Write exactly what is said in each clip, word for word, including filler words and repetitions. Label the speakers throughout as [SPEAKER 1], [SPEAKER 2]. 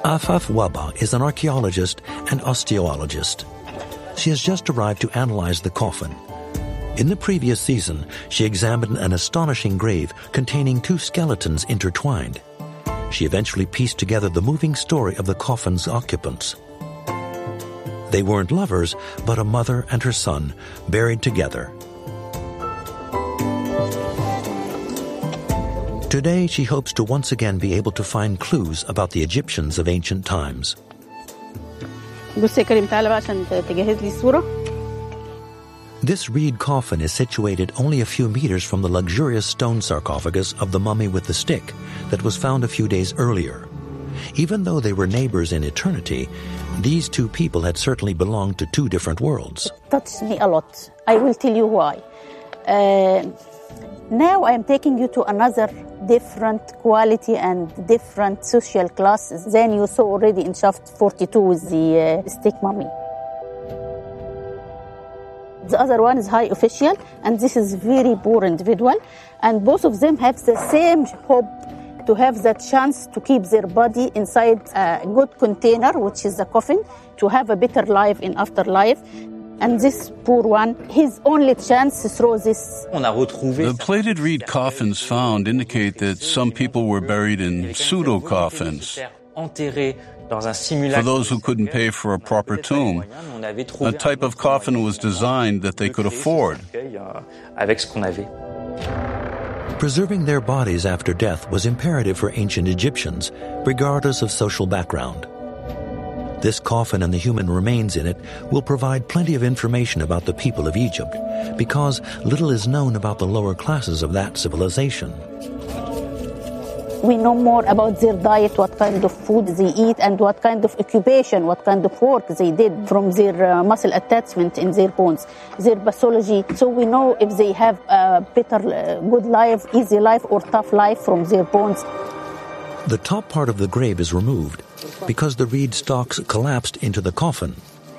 [SPEAKER 1] Afaf Wahba is an archaeologist and osteologist. She has just arrived to analyze the coffin. In the previous season, she examined an astonishing grave containing two skeletons intertwined. She eventually pieced together the moving story of the coffin's occupants. They weren't lovers, but a mother and her son, buried together. Today, she hopes to once again be able to find clues about the Egyptians of ancient times. This reed coffin is situated only a few meters from the luxurious stone sarcophagus of the mummy with the stick that was found a few days earlier. Even though they were neighbors in eternity, these two people had certainly belonged to two different worlds.
[SPEAKER 2] It touched me a lot. I will tell you why. Uh, now I am taking you to another different quality and different social classes than you saw already in shaft forty-two with the uh, stick mummy. The other one is high official, and this is very poor individual, and both of them have the same hope to have the chance to keep their body inside a good container, which is a coffin, to have a better life in afterlife. And this poor one, his only chance through this.
[SPEAKER 3] The plated reed coffins found indicate that some people were buried in pseudo-coffins. For those who couldn't pay for a proper tomb, a type of coffin was designed that they could afford.
[SPEAKER 1] Preserving their bodies after death was imperative for ancient Egyptians, regardless of social background. This coffin and the human remains in it will provide plenty of information about the people of Egypt, because little is known about the lower classes of that civilization.
[SPEAKER 2] We know more about their diet, what kind of food they eat, and what kind of occupation, what kind of work they did from their uh, muscle attachment in their bones, their pathology. So we know if they have a better, uh, good life, easy life, or tough life from their bones.
[SPEAKER 1] The top part of the grave is removed because the reed stalks collapsed into the coffin.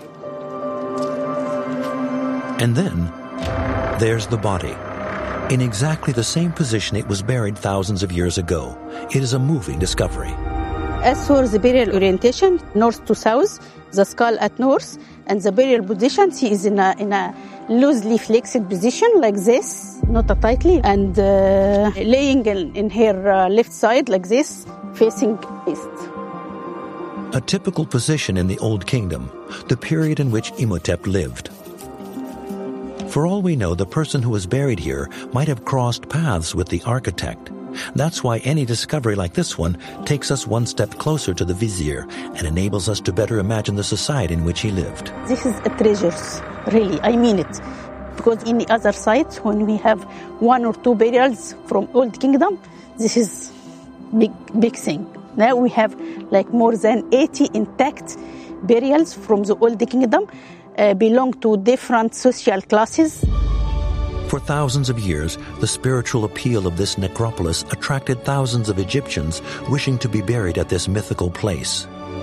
[SPEAKER 1] And then there's the body, in exactly the same position it was buried thousands of years ago. It is a moving discovery.
[SPEAKER 2] As for the burial orientation, north to south, the skull at north, and the burial position, she is in a, in a loosely flexed position like this, not a tightly, and uh, laying in, in her uh, left side like this, facing east.
[SPEAKER 1] A typical position in the Old Kingdom, the period in which Imhotep lived. For all we know, the person who was buried here might have crossed paths with the architect. That's why any discovery like this one takes us one step closer to the vizier and enables us to better imagine the society in which he lived.
[SPEAKER 2] This is a treasure, really, I mean it. Because in the other sites, when we have one or two burials from Old Kingdom, this is big, big thing. Now we have like more than eighty intact burials from the Old Kingdom, uh, belong to different social classes.
[SPEAKER 1] For thousands of years, the spiritual appeal of this necropolis attracted thousands of Egyptians wishing to be buried at this mythical place.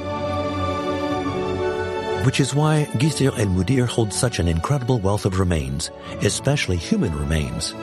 [SPEAKER 1] Which is why Gisir El Mudir holds such an incredible wealth of remains, especially human remains.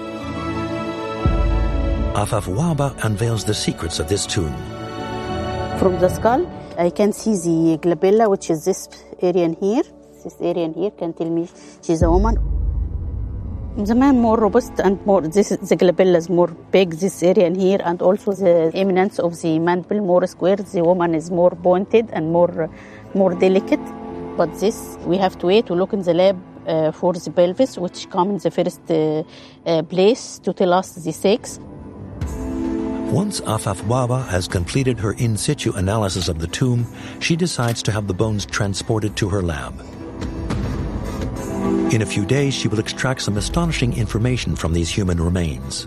[SPEAKER 1] Afaf Wahba unveils the secrets of this tomb.
[SPEAKER 2] From the skull, I can see the glabella, which is this area in here. This area in here can tell me she's a woman. The man more robust and more, this the glabella is more big, this area in here, and also the eminence of the mandible more square. The woman is more pointed and more, more delicate. But this, we have to wait to look in the lab uh, for the pelvis, which comes in the first uh, uh, place to tell us the sex.
[SPEAKER 1] Once Afaf Wahba has completed her in situ analysis of the tomb, she decides to have the bones transported to her lab. In a few days, she will extract some astonishing information from these human remains.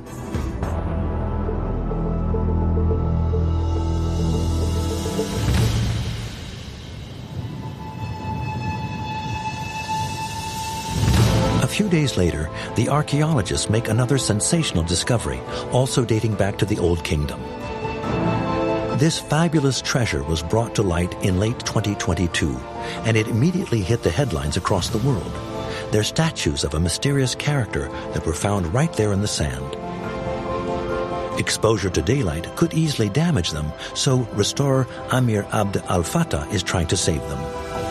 [SPEAKER 1] A few days later, the archaeologists make another sensational discovery, also dating back to the Old Kingdom. This fabulous treasure was brought to light in late twenty twenty-two, and it immediately hit the headlines across the world. They're statues of a mysterious character that were found right there in the sand. Exposure to daylight could easily damage them, so restorer Amir Abd al-Fattah is trying to save them.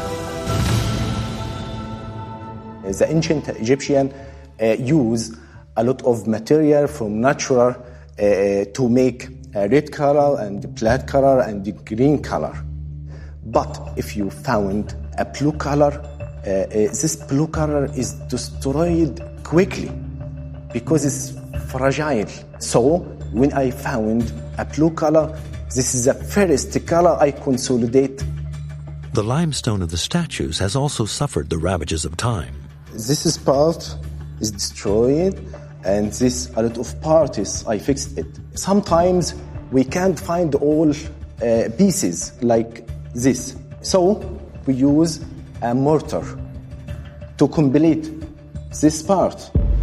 [SPEAKER 4] The ancient Egyptian uh, use a lot of material from natural uh, to make a red color and black color and green color. But if you found a blue color, uh, uh, this blue color is destroyed quickly because it's fragile. So when I found a blue color, this is the first color I consolidate.
[SPEAKER 1] The limestone of the statues has also suffered the ravages of time.
[SPEAKER 4] This is part is destroyed, and this a lot of parts I fixed it. Sometimes we can't find all uh, pieces like this, so we use a mortar to complete this part.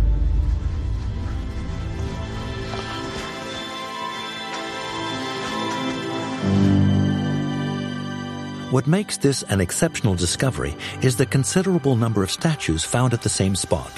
[SPEAKER 1] What makes this an exceptional discovery is the considerable number of statues found at the same spot.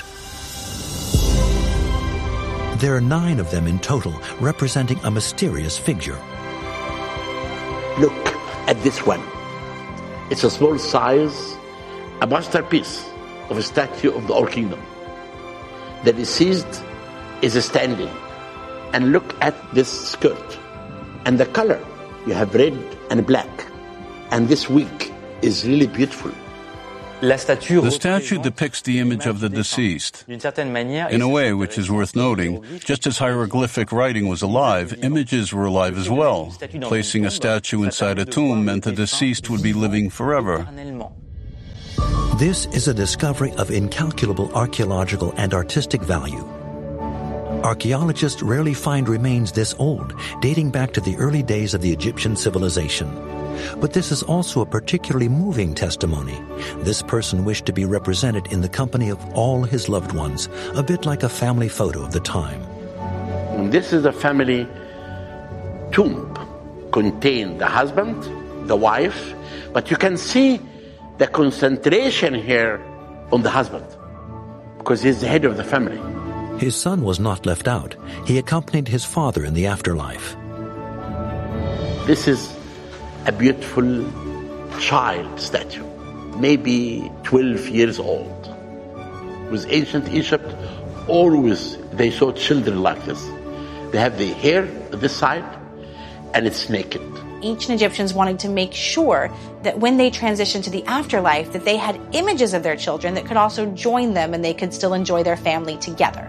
[SPEAKER 1] There are nine of them in total, representing a mysterious figure.
[SPEAKER 5] Look at this one. It's a small size, a masterpiece of a statue of the Old Kingdom. The deceased is standing. And look at this skirt. And the color, you have red and black. And this wig is really beautiful.
[SPEAKER 3] The statue depicts the image of the deceased. In a way which is worth noting, just as hieroglyphic writing was alive, images were alive as well. Placing a statue inside a tomb meant the deceased would be living forever.
[SPEAKER 1] This is a discovery of incalculable archaeological and artistic value. Archaeologists rarely find remains this old, dating back to the early days of the Egyptian civilization. But this is also a particularly moving testimony. This person wished to be represented in the company of all his loved ones, a bit like a family photo of the time.
[SPEAKER 5] This is a family tomb, contains the husband, the wife, but you can see the concentration here on the husband, because he's the head of the family.
[SPEAKER 1] His son was not left out. He accompanied his father in the afterlife.
[SPEAKER 5] This is a beautiful child statue, maybe twelve years old. With ancient Egypt, always they saw children like this. They have the hair on this side, and it's naked.
[SPEAKER 6] Ancient Egyptians wanted to make sure that when they transitioned to the afterlife, that they had images of their children that could also join them and they could still enjoy their family together.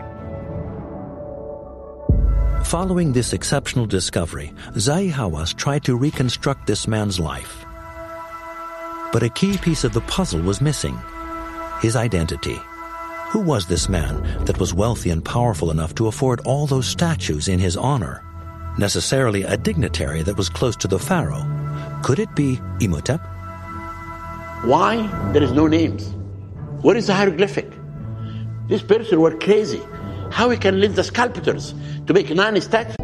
[SPEAKER 1] Following this exceptional discovery, Zahi Hawass tried to reconstruct this man's life. But a key piece of the puzzle was missing: his identity. Who was this man that was wealthy and powerful enough to afford all those statues in his honor? Necessarily a dignitary that was close to the pharaoh. Could it be Imhotep?
[SPEAKER 5] Why there is no names? What is the hieroglyphic? This person were crazy. How he can lead the sculptors to make nine statues?